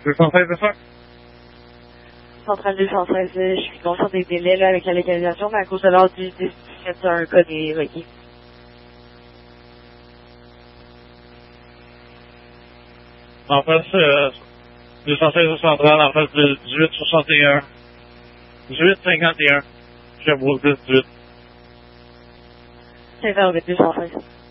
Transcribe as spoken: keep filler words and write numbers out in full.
deux cent seize, c'est ça? Centrale deux cent seize, je suis consciente des délais là, avec la localisation, mais à cause de l'ordre du dix-sept, c'est un cas des requis. En face, euh, deux cent seize centrale, en face de dix-huit soixante et un. dix-huit cinquante et un. Sherbrooke dix-huit. C'est ça, deux cent seize.